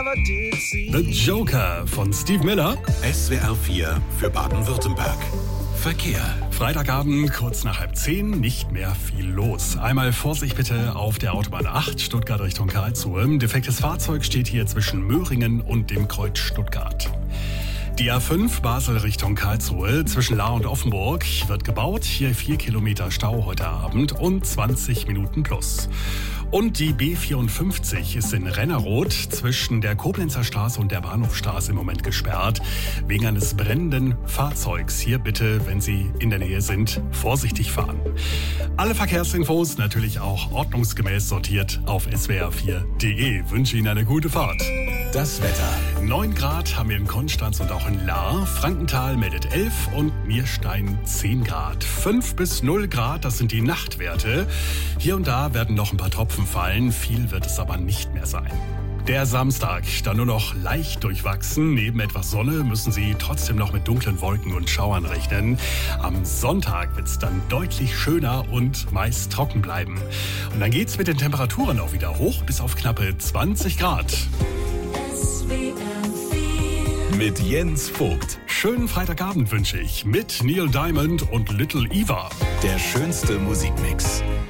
The Joker von Steve Miller. SWR 4 für Baden-Württemberg. Verkehr. Freitagabend, kurz nach 9:30, nicht mehr viel los. Einmal Vorsicht bitte auf der Autobahn 8, Stuttgart Richtung Karlsruhe. Defektes Fahrzeug steht hier zwischen Möhringen und dem Kreuz Stuttgart. Die A5 Basel Richtung Karlsruhe zwischen Lahr und Offenburg wird gebaut. Hier 4 Kilometer Stau heute Abend und 20 Minuten plus. Und die B54 ist in Rennerroth zwischen der Koblenzer Straße und der Bahnhofstraße im Moment gesperrt, wegen eines brennenden Fahrzeugs. Hier bitte, wenn Sie in der Nähe sind, vorsichtig fahren. Alle Verkehrsinfos natürlich auch ordnungsgemäß sortiert auf swr4.de. Wünsche Ihnen eine gute Fahrt. Das Wetter. 9 Grad haben wir in Konstanz und auch in Lahr. Frankenthal meldet 11 und Nierstein 10 Grad. 5 bis 0 Grad, das sind die Nachtwerte. Hier und da werden noch ein paar Tropfen fallen, viel wird es aber nicht mehr sein. Der Samstag, dann nur noch leicht durchwachsen. Neben etwas Sonne müssen Sie trotzdem noch mit dunklen Wolken und Schauern rechnen. Am Sonntag wird es dann deutlich schöner und meist trocken bleiben. Und dann geht's mit den Temperaturen auch wieder hoch bis auf knappe 20 Grad. Mit Jens Vogt. Schönen Freitagabend wünsche ich mit Neil Diamond und Little Eva. Der schönste Musikmix.